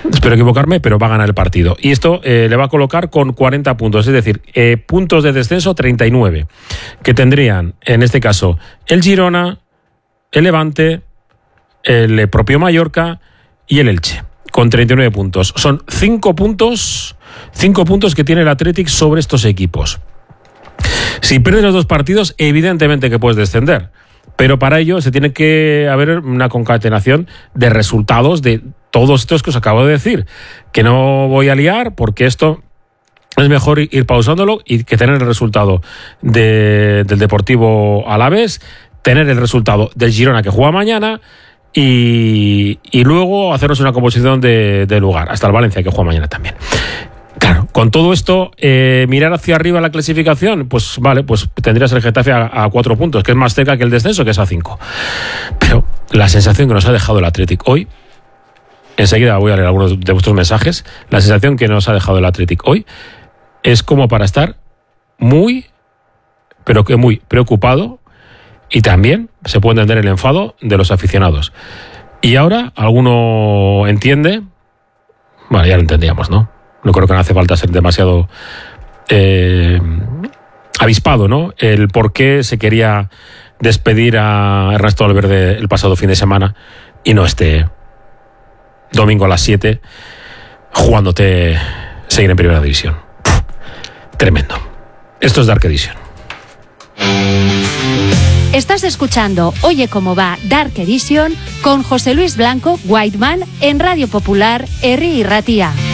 espero equivocarme, pero va a ganar el partido. Y esto le va a colocar con 40 puntos, es decir, puntos de descenso 39, que tendrían, en este caso, el Girona, el Levante, el propio Mallorca y el Elche, con 39 puntos. Son 5 puntos que tiene el Athletic sobre estos equipos. Si pierdes los 2 partidos, evidentemente que puedes descender, pero para ello se tiene que haber una concatenación de resultados de todos estos que os acabo de decir, que no voy a liar porque esto es mejor ir pausándolo y que tener el resultado del Deportivo Alavés, tener el resultado del Girona que juega mañana y luego hacernos una composición de lugar, hasta el Valencia que juega mañana también. Claro, con todo esto, mirar hacia arriba la clasificación, pues vale, pues tendrías el Getafe a 4 puntos, que es más cerca que el descenso, que es a 5. Pero la sensación que nos ha dejado el Athletic hoy, enseguida voy a leer algunos de vuestros mensajes, la sensación que nos ha dejado el Athletic hoy es como para estar muy, pero que muy preocupado, y también se puede entender el enfado de los aficionados. Y ahora alguno entiende, bueno, ya lo entendíamos, ¿no? No creo que no hace falta ser demasiado avispado, ¿no? El por qué se quería despedir a Ernesto Valverde el pasado fin de semana y no este domingo a las 7 jugándote seguir en primera división. Tremendo. Esto es Dark Edition. Estás escuchando Oye Cómo Va Dark Edition con José Luis Blanco Whiteman en Radio Popular, Herri y Ratia.